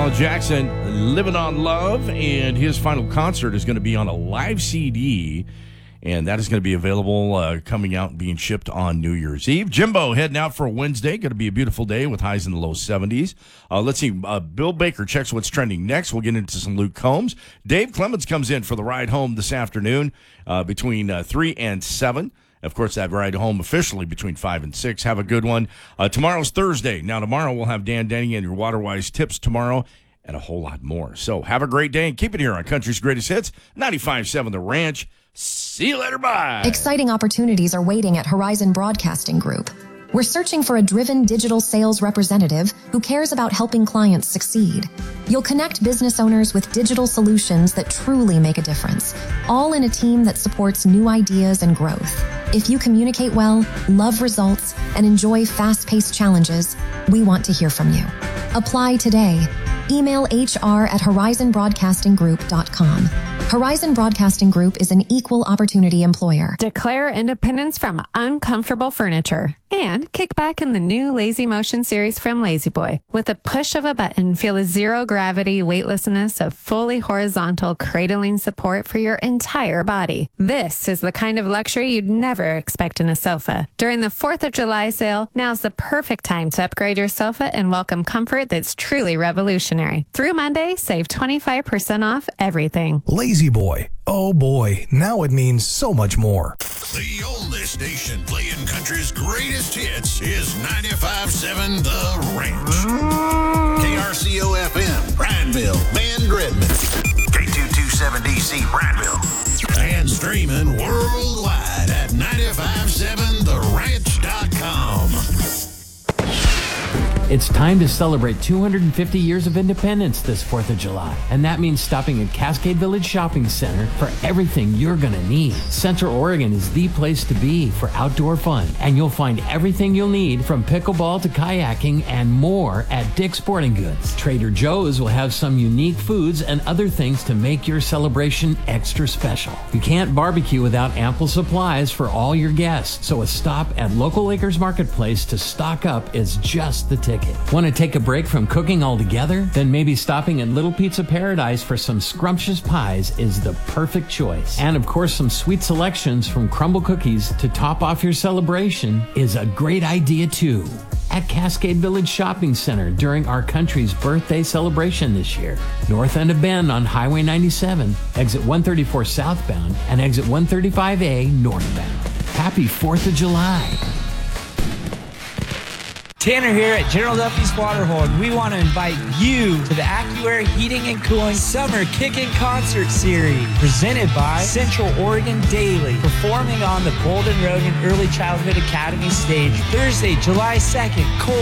Alan Jackson, Living on Love, and his final concert is going to be on a live CD, and that is going to be available coming out and being shipped on New Year's Eve. Jimbo heading out for a Wednesday. Going to be a beautiful day with highs in the low 70s. Let's see. Bill Baker checks what's trending next. We'll get into some Luke Combs. Dave Clemens comes in for the ride home this afternoon between 3 and 7. Of course, that ride home officially between 5 and 6. Have a good one. Tomorrow's Thursday. Now, tomorrow we'll have Dan Denny and your WaterWise tips tomorrow and a whole lot more. So have a great day and keep it here on Country's Greatest Hits, 95.7 The Ranch. See you later. Bye. Exciting opportunities are waiting at Horizon Broadcasting Group. We're searching for a driven digital sales representative who cares about helping clients succeed. You'll connect business owners with digital solutions that truly make a difference, all in a team that supports new ideas and growth. If you communicate well, love results, and enjoy fast-paced challenges, we want to hear from you. Apply today. Email hr@horizonbroadcastinggroup.com. Horizon Broadcasting Group is an equal opportunity employer. Declare independence from uncomfortable furniture and kick back in the new Lazy Motion series from La-Z-Boy. With a push of a button, feel the zero-gravity weightlessness of fully horizontal cradling support for your entire body. This is the kind of luxury you'd never expect in a sofa. During the 4th of July sale, now's the perfect time to upgrade your sofa and welcome comfort that's truly revolutionary. Through Monday, save 25% off everything. La-Z-Boy. Oh boy, now it means so much more. The oldest station playing country's greatest hits is 95.7 The Ranch. KRCO-FM, Prineville, Bend, Redmond. K227DC, Prineville. And streaming worldwide at 957theranch.com. It's time to celebrate 250 years of independence this 4th of July. And that means stopping at Cascade Village Shopping Center for everything you're going to need. Central Oregon is the place to be for outdoor fun. And you'll find everything you'll need from pickleball to kayaking and more at Dick's Sporting Goods. Trader Joe's will have some unique foods and other things to make your celebration extra special. You can't barbecue without ample supplies for all your guests. So a stop at Local Acres Marketplace to stock up is just the ticket. Want to take a break from cooking altogether? Then maybe stopping at Little Pizza Paradise for some scrumptious pies is the perfect choice. And of course, some sweet selections from Crumble Cookies to top off your celebration is a great idea too. At Cascade Village Shopping Center during our country's birthday celebration this year. North end of Bend on Highway 97, exit 134 southbound and exit 135A northbound. Happy 4th of July. Tanner here at General Duffy's Waterhole. We want to invite you to the AccuAir Heating and Cooling Summer Kickin' Concert Series presented by Central Oregon Daily, performing on the Golden Rogan Early Childhood Academy stage Thursday, July 2nd.